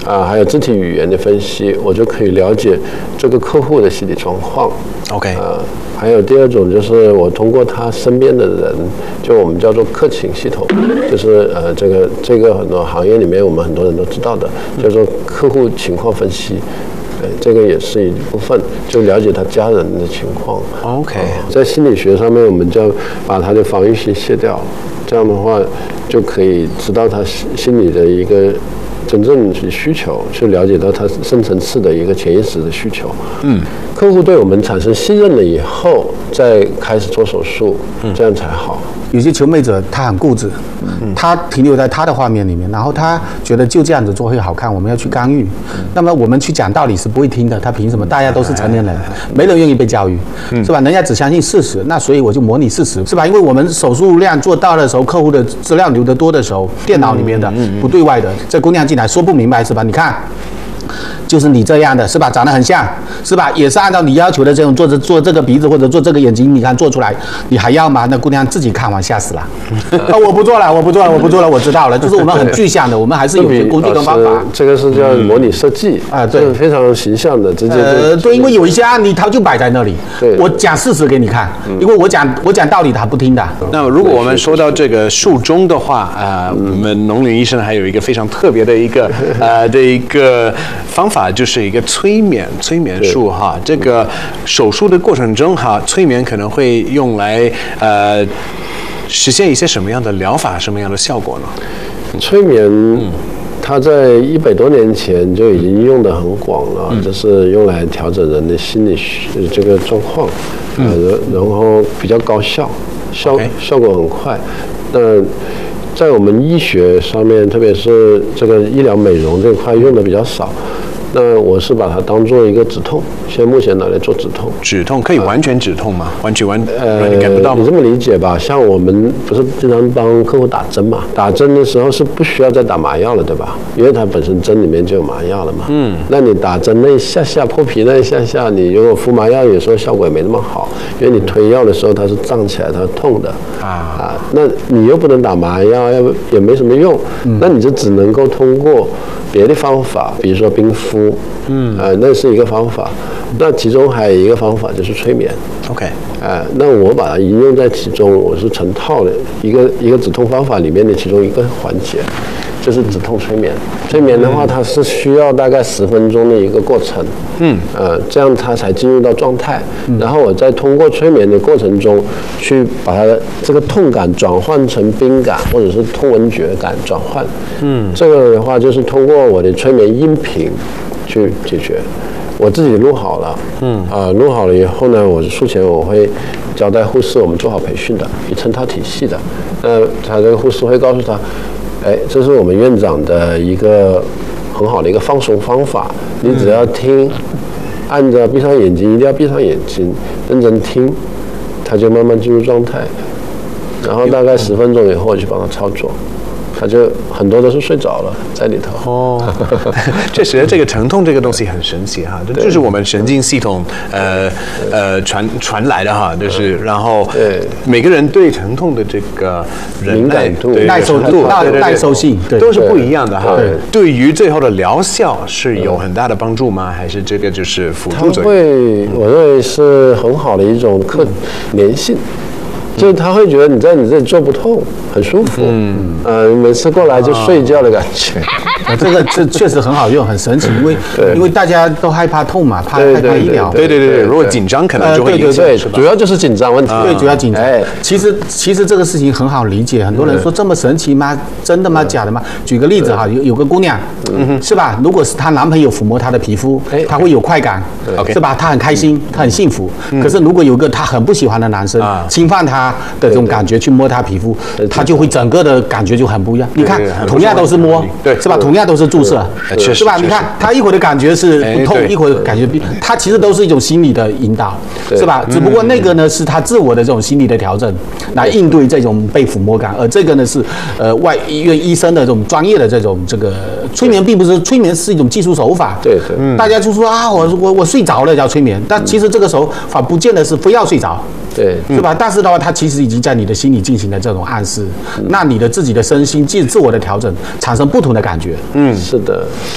还有肢体语言的分析，我就可以了解这个客户的心理状况。 OK， 还有第二种就是我通过他身边的人，就我们叫做客情系统，就是这个很多行业里面我们很多人都知道的，叫做客户情况分析。这个也是一部分，就了解他家人的情况。 OK， 在心理学上面，我们就要把他的防御性卸掉，这样的话就可以知道他心理的一个真正的需求，去了解到他深层次的一个潜意识的需求。客户对我们产生信任了以后，再开始做手术，这样才好。 有些求美者他很固执，他停留在他的画面里面，然后他觉得就这样子做会好看，我们要去干预。那么我们去讲道理是不会听的，他凭什么？大家都是成年人，没人愿意被教育，是吧？人家只相信事实，那所以我就模拟事实，是吧？因为我们手术量做大的时候，客户的资料留得多的时候，电脑里面的不对外的，这姑娘进来说不明白，是吧？你看。就是你这样的是吧？长得很像是吧？也是按照你要求的这种做这个鼻子或者做这个眼睛，你看做出来，你还要吗？那姑娘自己看完吓死了。我不做了，我知道了。就是我们很具象的，我们还是有些工具跟方法。 这个是叫模拟设计对，非常形象的，直接对，因为有一些案例它就摆在那里，我讲事实给你看，因为我讲道理他不听的。 那如果我们说到这个术中的话，我们农林医生还有一个非常特别的一个方法，就是一个催眠术哈。这个手术的过程中哈，催眠可能会用来实现一些什么样的疗法，什么样的效果呢？ 催眠，它在100多年前就已经用得很广了，就是用来调整人的心理这个状况，然后比较高效，效果很快。那在我们医学上面，特别是这个医疗美容这块用的比较少。那我是把它当做一个止痛，现在目前拿来做止痛。 止痛可以完全止痛吗？完全感不到吗？ 你这么理解吧，像我们不是经常帮客户打针嘛？打针的时候是不需要再打麻药了，对吧？因为它本身针里面就有麻药了嘛。那你打针那一下破皮那一下，你如果敷麻药，有时候效果也没那么好，因为你推药的时候它是胀起来，它是痛的那你又不能打麻药，也没什么用。那你就只能够通过别的方法，比如说冰敷。那是一个方法。那其中还有一个方法就是催眠。 OK。 那我把它应用在其中，我是成套的一个止痛方法里面的其中一个环节，就是止痛催眠。催眠的话，它是需要大概10分钟的一个过程。这样它才进入到状态。然后我再通过催眠的过程中，去把它的这个痛感转换成冰感，或者是痛闻觉感转换。这个的话就是通过我的催眠音频去解决。我自己录好了，录好了以后呢，我术前我会交代护士，我们做好培训的，一成套体系的。他这个护士会告诉他，这是我们院长的一个很好的一个放松方法，你只要听，按照闭上眼睛，一定要闭上眼睛，认真听，他就慢慢进入状态。然后大概10分钟以后，我去帮他操作。他就很多都是睡着了在里头。 确实这个疼痛这个东西很神奇哈，这就是我们神经系统传来的哈，就是然后每个人对疼痛的这个敏感度、 耐受性都是不一样的哈。对于最后的疗效是有很大的帮助吗？还是这个就是辅助作用？ 我认为是很好的一种粘性。就是他会觉得你在你这里做不痛，很舒服。每次过来就睡觉的感觉。 这确实很好用，很神奇，因为大家都害怕痛嘛，害怕医疗。 对，如果紧张可能就会影响。 对，主要就是紧张问题。 对，主要紧张。其实这个事情很好理解，很多人说这么神奇吗？真的吗？假的吗？举个例子哈，有个姑娘，是吧？如果是她男朋友抚摸她的皮肤，她会有快感，是吧？她很开心，她很幸福。可是如果有个她很不喜欢的男生侵犯她的这种感觉去摸她皮肤，她就会整个的感觉就很不一样。你看，同样都是摸，是吧？同样都是注射，是吧？你看，她一会儿的感觉是不痛，一会儿感觉她其实都是一种心理的引导，是吧？只不过那个呢是她自我的这种心理的调整，来应对这种被抚摸感，而这个呢是外医院医生的这种专业的这个催眠，并不是催眠是一种技术手法。 对， 大家就说我睡着了叫催眠，但其实这个手法不见得是非要睡着。 对， 是吧？但是的话，它其实已经在你的心里进行了这种暗示，那你的自己的身心自我的调整，产生不同的感觉。 是的。